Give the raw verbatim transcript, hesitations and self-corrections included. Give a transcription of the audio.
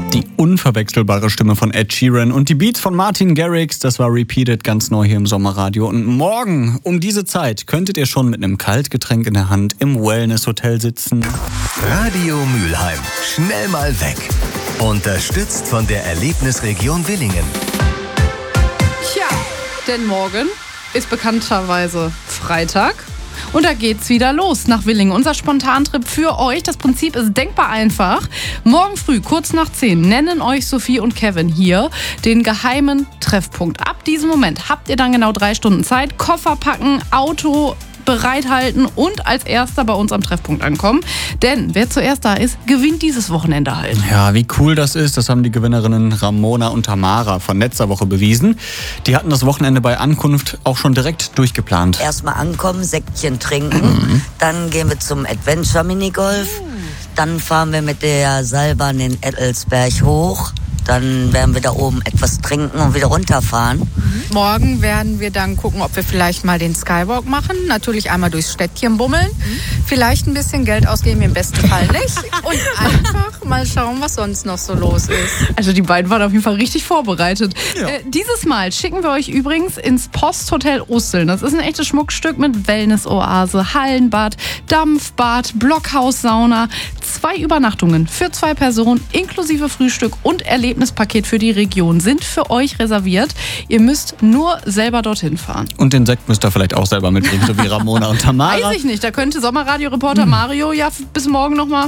Die unverwechselbare Stimme von Ed Sheeran und die Beats von Martin Garrix, das war Repeated, ganz neu hier im Sommerradio. Und morgen um diese Zeit könntet ihr schon mit einem Kaltgetränk in der Hand im Wellness-Hotel sitzen. Radio Mülheim, schnell mal weg. Unterstützt von der Erlebnisregion Willingen. Tja, denn morgen ist bekannterweise Freitag. Und da geht's wieder los nach Willingen. Unser Spontantrip für euch. Das Prinzip ist denkbar einfach. Morgen früh, kurz nach zehn, nennen euch Sophie und Kevin hier den geheimen Treffpunkt. Ab diesem Moment habt ihr dann genau drei Stunden Zeit. Koffer packen, Auto bereithalten und als Erster bei uns am Treffpunkt ankommen. Denn wer zuerst da ist, gewinnt dieses Wochenende halt. Ja, wie cool das ist, das haben die Gewinnerinnen Ramona und Tamara von letzter Woche bewiesen. Die hatten das Wochenende bei Ankunft auch schon direkt durchgeplant. Erstmal ankommen, Säckchen trinken, mhm. dann gehen wir zum Adventure Minigolf, dann fahren wir mit der Seilbahn den Ettelsberg hoch. Dann werden wir da oben etwas trinken und wieder runterfahren. Morgen werden wir dann gucken, ob wir vielleicht mal den Skywalk machen. Natürlich einmal durchs Städtchen bummeln. Vielleicht ein bisschen Geld ausgeben, im besten Fall nicht. Und einfach mal schauen, was sonst noch so los ist. Also die beiden waren auf jeden Fall richtig vorbereitet. Ja. Äh, dieses Mal schicken wir euch übrigens ins Posthotel Usseln. Das ist ein echtes Schmuckstück mit Wellness-Oase, Hallenbad, Dampfbad, Blockhaussauna. Zwei Übernachtungen für zwei Personen inklusive Frühstück und Erlebnispaket für die Region sind für euch reserviert. Ihr müsst nur selber dorthin fahren. Und den Sekt müsst ihr vielleicht auch selber mitbringen, so wie Ramona und Tamara. Weiß ich nicht, da könnte Sommerradio-Reporter Mario ja bis morgen noch mal